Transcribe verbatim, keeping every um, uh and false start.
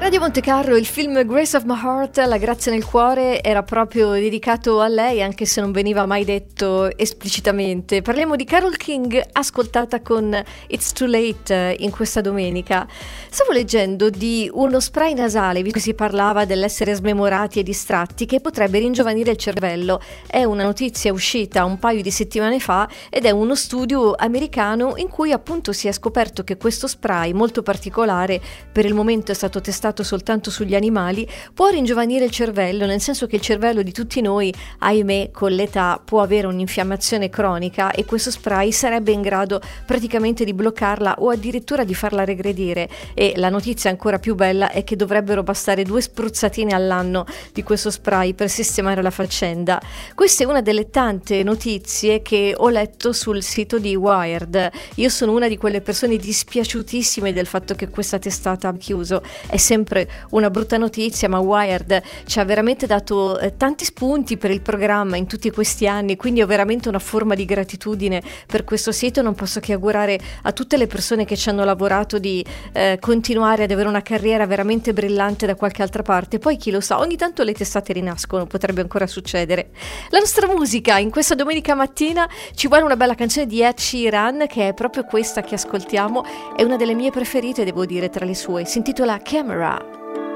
Radio Montecarlo, il film Grace of My Heart, La grazia nel cuore, era proprio dedicato a lei, anche se non veniva mai detto esplicitamente. Parliamo di Carole King, ascoltata con It's Too Late in questa domenica. Stavo leggendo di uno spray nasale, visto che si parlava dell'essere smemorati e distratti, che potrebbe ringiovanire il cervello. È una notizia uscita un paio di settimane fa ed è uno studio americano in cui appunto si è scoperto che questo spray molto particolare, per il momento è stato testato soltanto sugli animali, può ringiovanire il cervello, nel senso che il cervello di tutti noi, ahimè, con l'età può avere un'infiammazione cronica e questo spray sarebbe in grado praticamente di bloccarla o addirittura di farla regredire. E la notizia ancora più bella è che dovrebbero bastare due spruzzatine all'anno di questo spray per sistemare la faccenda. Questa è una delle tante notizie che ho letto sul sito di Wired. Io sono una di quelle persone dispiaciutissime del fatto che questa testata ha chiuso. È sempre una brutta notizia, ma Wired ci ha veramente dato eh, tanti spunti per il programma in tutti questi anni, quindi ho veramente una forma di gratitudine per questo sito. Non posso che augurare a tutte le persone che ci hanno lavorato di eh, continuare ad avere una carriera veramente brillante da qualche altra parte. Poi chi lo sa, ogni tanto le testate rinascono, potrebbe ancora succedere. La nostra musica in questa domenica mattina ci vuole una bella canzone di Ed Sheeran, che è proprio questa che ascoltiamo, è una delle mie preferite, devo dire, tra le sue. Si intitola Camera.